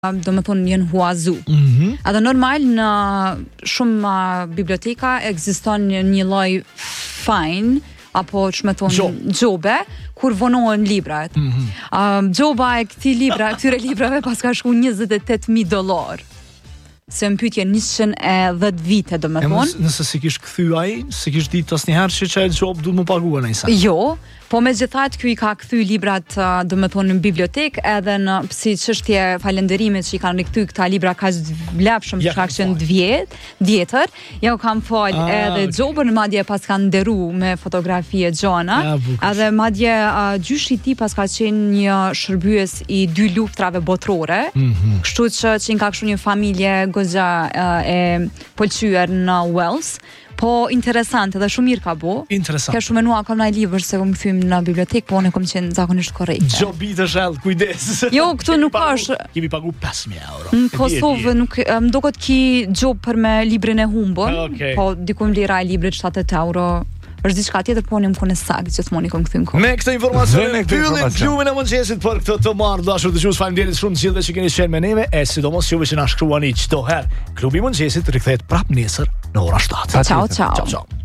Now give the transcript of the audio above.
do me thonë njën huazu. Edhe normal në shumë biblioteka ekziston një lloj fine apo ç'me thonë gjobe kur vonohen librat. Gjoba e këtyre librave pas ka shku $28,000. Se më pyetje 110 vite do me thonë. Nëse si kish kthy ai, si kish ditë asnjëherë që çaj gjop duhet më paguën ai sa. Jo, po megjithatë ky I ka kthy librat do me thonë në bibliotek edhe në si çështje falënderimit që I kanë rikthy këta libra kaq vlefshëm për shkak që vjetër. Ja u kam fal edhe gjobën madje pas kanë nderu me fotografi e gjana. Edhe madje gjyshi I tij pas ka qenë një shërbyes I 2 luftrave botërore. Kështu që ka kështu një familje goxha e pëlqyer në Wales. Po interesante dhe shumë mirë ka bu. Interesant. Ka shumë menua kam ndaj libër se kom thym në bibliotekë, po unë kom qenë zakonisht korrekte. Gjobi të shell, kujdes. Jo, këtu nuk është. Kemi pagu €5,000. Në Kosovë nuk më duket ki gjob për me librin e humbur. Po diku lira e librit €70. Është diçka tjetër, po unë më saktë gjithmonë I kom kthyn kohë. Me këtë informacion mbyllim klubin e mëngjesit për këtë të marrë. Dashur dëgjues, faleminderit shumë të gjithëve që keni qenë me neve, e sidomos juve që na shkruani çdo herë. Klubi I mëngjesit rikthehet prapë nesër në orën 7. Ciao.